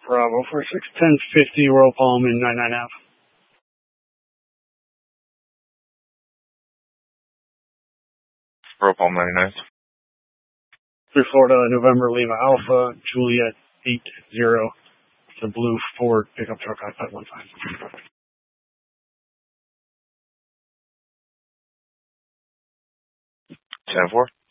Bravo for 61050 Royal Palm in 99 Ave. Royal Palm 99. 3 Florida, November Lima Alpha, Juliet 80. The blue Ford pickup truck I put one time. 10-4.